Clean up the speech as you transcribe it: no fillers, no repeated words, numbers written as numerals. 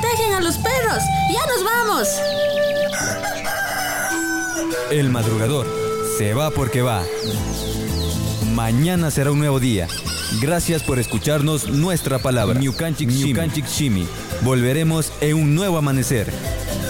dejen a los perros. ¡Ya nos vamos! El madrugador se va porque va. Mañana será un nuevo día. Gracias por escucharnos nuestra palabra. Ñukanchik Shimi. Volveremos en un nuevo amanecer.